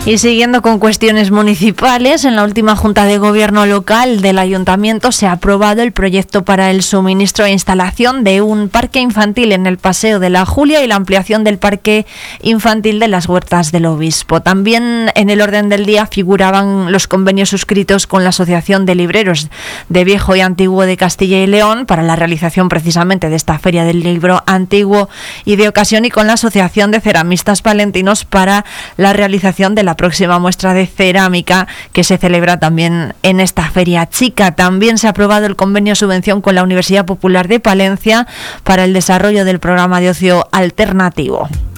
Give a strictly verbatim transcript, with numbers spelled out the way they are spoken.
Y siguiendo con cuestiones municipales, en la última Junta de Gobierno local del Ayuntamiento se ha aprobado el proyecto para el suministro e instalación de un parque infantil en el Paseo de la Julia y la ampliación del parque infantil de las Huertas del Obispo. También en el orden del día figuraban los convenios suscritos con la Asociación de Libreros de Viejo y Antiguo de Castilla y León para la realización precisamente de esta Feria del Libro Antiguo y de Ocasión, y con la Asociación de Ceramistas Palentinos para la realización de la próxima muestra de cerámica que se celebra también en esta feria chica. También se ha aprobado el convenio subvención con la Universidad Popular de Palencia para el desarrollo del programa de ocio alternativo.